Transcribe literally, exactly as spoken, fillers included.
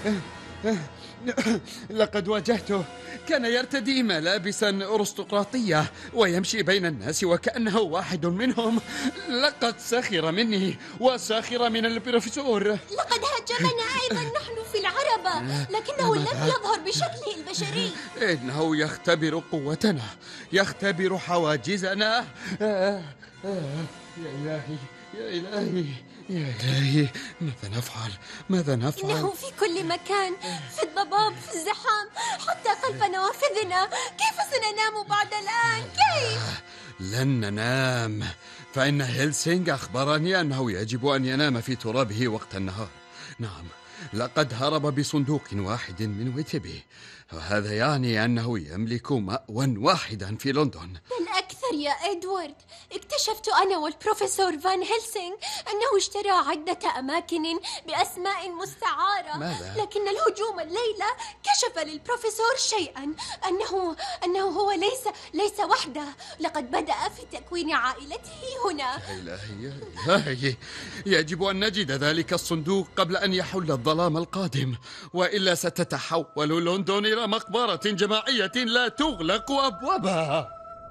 لقد واجهته. كان يرتدي ملابسا أرستقراطية ويمشي بين الناس وكأنه واحد منهم. لقد سخر مني وسخر من البروفيسور. لقد هاجمنا أيضا نحن في العربة، لكنه لم يظهر بشكله البشري. إنه يختبر قوتنا، يختبر حواجزنا. آه آه يا إلهي يا إلهي يا إلهي، ماذا نفعل؟ ماذا نفعل؟ إنه في كل مكان، في الضباب، في الزحام، حتى خلف نوافذنا. كيف سننام بعد الآن؟ كيف؟ لن ننام، فإن هيلسينغ أخبرني أنه يجب أن ينام في ترابه وقت النهار. نعم، لقد هرب بصندوق واحد من ويتبي، وهذا يعني أنه يملك مأوى واحدا في لندن. بل أكثر يا إدوارد، اكتشفت أنا والبروفيسور فان هيلسينغ أنه اشترى عدة أماكن بأسماء مستعارة. ماذا؟ لكن الهجوم الليلة كشف للبروفيسور شيئا، أنه أنه هو ليس ليس وحده. لقد بدأ في تكوين عائلته هنا. يا إلهي يا إلهي، يجب أن نجد ذلك الصندوق قبل أن يحل الظلام القادم، وإلا ستتحول لندن إلى مقبرة جماعية لا تغلق أبوابها.